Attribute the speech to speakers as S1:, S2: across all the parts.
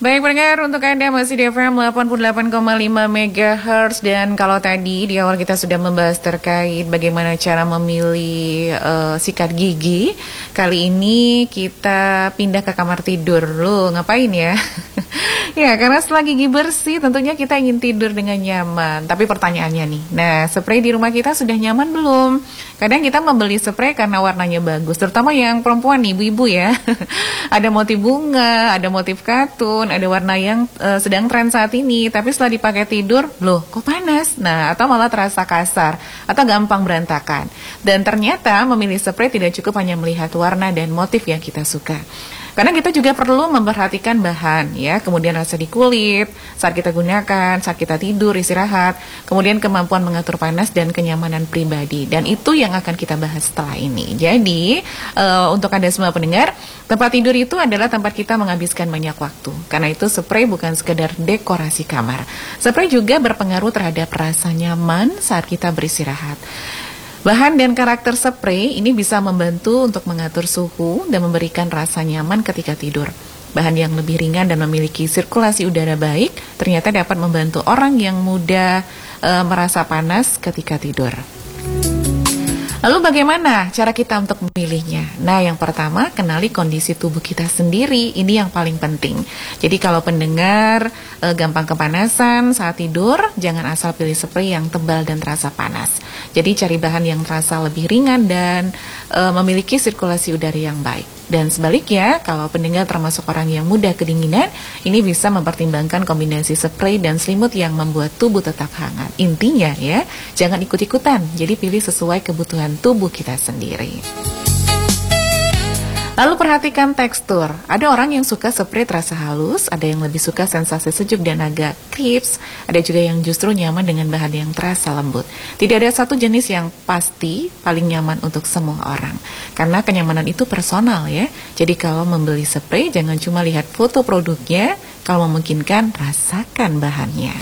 S1: Baik pendengar, untuk Anda masih di FM 88,5 MHz. Dan kalau tadi di awal kita sudah membahas terkait bagaimana cara memilih sikat gigi, kali ini kita pindah ke kamar tidur. Loh, ngapain ya? Ya, karena setelah gigi bersih tentunya kita ingin tidur dengan nyaman. Tapi pertanyaannya nih, nah spray di rumah kita sudah nyaman belum? Kadang kita membeli spray karena warnanya bagus, terutama yang perempuan, ibu-ibu ya. Ada motif bunga, ada motif katun, ada warna yang sedang tren saat ini. Tapi setelah dipakai tidur, loh kok panas? Nah, atau malah terasa kasar, atau gampang berantakan. Dan ternyata memilih spray tidak cukup hanya melihat warna dan motif yang kita suka. Karena kita juga perlu memperhatikan bahan ya, kemudian rasa di kulit saat kita gunakan, saat kita tidur, istirahat, kemudian kemampuan mengatur panas dan kenyamanan pribadi. Dan itu yang akan kita bahas setelah ini. Jadi untuk Anda semua pendengar, tempat tidur itu adalah tempat kita menghabiskan banyak waktu. Karena itu spray bukan sekedar dekorasi kamar. Spray juga berpengaruh terhadap rasa nyaman saat kita beristirahat. Bahan dan karakter spray ini bisa membantu untuk mengatur suhu dan memberikan rasa nyaman ketika tidur. Bahan yang lebih ringan dan memiliki sirkulasi udara baik ternyata dapat membantu orang yang mudah merasa panas ketika tidur. Lalu bagaimana cara kita untuk memilihnya? Nah, yang pertama, kenali kondisi tubuh kita sendiri. Ini yang paling penting. Jadi kalau pendengar gampang kepanasan saat tidur, jangan asal pilih spray yang tebal dan terasa panas. Jadi cari bahan yang terasa lebih ringan dan memiliki sirkulasi udara yang baik. Dan sebaliknya, kalau pendengar termasuk orang yang mudah kedinginan, ini bisa mempertimbangkan kombinasi spray dan selimut yang membuat tubuh tetap hangat. Intinya ya, jangan ikut-ikutan, jadi pilih sesuai kebutuhan tubuh kita sendiri. Lalu perhatikan tekstur. Ada orang yang suka spray terasa halus, ada yang lebih suka sensasi sejuk dan agak crisp, ada juga yang justru nyaman dengan bahan yang terasa lembut. Tidak ada satu jenis yang pasti paling nyaman untuk semua orang. Karena kenyamanan itu personal ya. Jadi kalau membeli spray jangan cuma lihat foto produknya, kalau memungkinkan rasakan bahannya.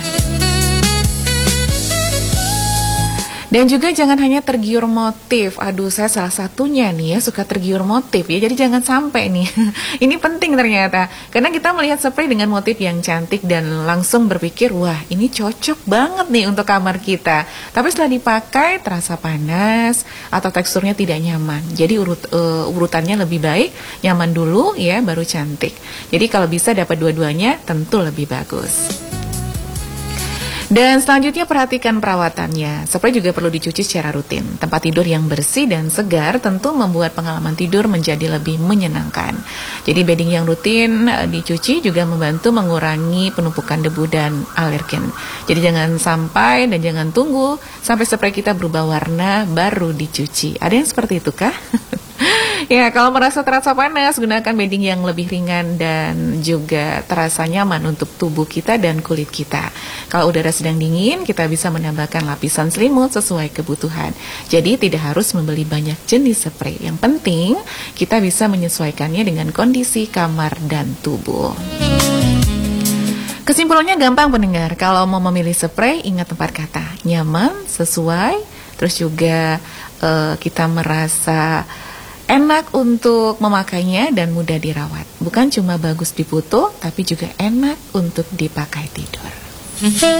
S1: Dan juga jangan hanya tergiur motif. Aduh, saya salah satunya nih ya, suka tergiur motif ya. Jadi jangan sampai nih. Ini penting ternyata. Karena kita melihat spray dengan motif yang cantik dan langsung berpikir, wah ini cocok banget nih untuk kamar kita. Tapi setelah dipakai terasa panas atau teksturnya tidak nyaman. Jadi urutannya lebih baik nyaman dulu ya, baru cantik. Jadi kalau bisa dapat dua-duanya tentu lebih bagus. Dan selanjutnya perhatikan perawatannya. Spray juga perlu dicuci secara rutin. Tempat tidur yang bersih dan segar tentu membuat pengalaman tidur menjadi lebih menyenangkan. Jadi bedding yang rutin dicuci juga membantu mengurangi penumpukan debu dan alergen. Jadi jangan sampai dan jangan tunggu sampai spray kita berubah warna baru dicuci. Ada yang seperti itu kah? Ya, kalau merasa terasa panas, gunakan bedding yang lebih ringan dan juga terasa nyaman untuk tubuh kita dan kulit kita. Kalau udara sedang dingin, kita bisa menambahkan lapisan selimut sesuai kebutuhan. Jadi tidak harus membeli banyak jenis spray. Yang penting, kita bisa menyesuaikannya dengan kondisi kamar dan tubuh. Kesimpulannya gampang pendengar, kalau mau memilih spray, ingat 4 kata. Nyaman, sesuai, terus juga kita merasa enak untuk memakainya dan mudah dirawat. Bukan cuma bagus di foto, tapi juga enak untuk dipakai tidur.